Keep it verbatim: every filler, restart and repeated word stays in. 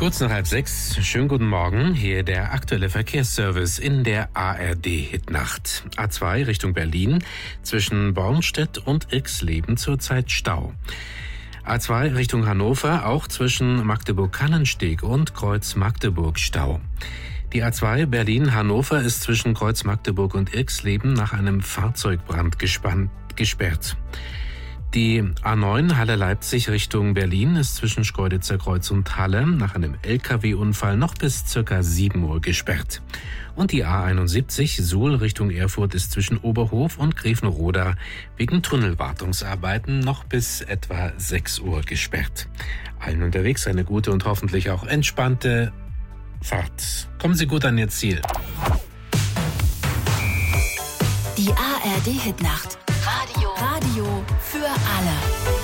Kurz nach halb sechs, schönen guten Morgen, hier der aktuelle Verkehrsservice in der A R D-Hitnacht. A zwei Richtung Berlin, zwischen Bornstedt und Irxleben zurzeit Stau. A zwei Richtung Hannover, auch zwischen Magdeburg-Kannensteg und Kreuz Magdeburg Stau. Die A zwei Berlin-Hannover ist zwischen Kreuz Magdeburg und Irxleben nach einem Fahrzeugbrand gespannt, gesperrt. Die A neun Halle-Leipzig Richtung Berlin ist zwischen Schkeuditzer Kreuz und Halle nach einem L K W-Unfall noch bis circa sieben Uhr gesperrt. Und die A einundsiebzig Suhl Richtung Erfurt ist zwischen Oberhof und Grevenroda wegen Tunnelwartungsarbeiten noch bis etwa sechs Uhr gesperrt. Allen unterwegs eine gute und hoffentlich auch entspannte Fahrt. Kommen Sie gut an Ihr Ziel. Die A R D-Hitnacht. Radio. Radio für alle.